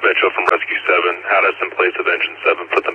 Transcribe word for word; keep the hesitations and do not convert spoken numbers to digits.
Mitchell from Rescue seven. Had us in place of engine seven. Put the